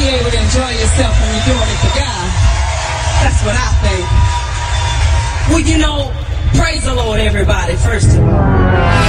be able to enjoy yourself when you're doing it for God. That's what I think. Well, you know, praise the Lord, everybody, first.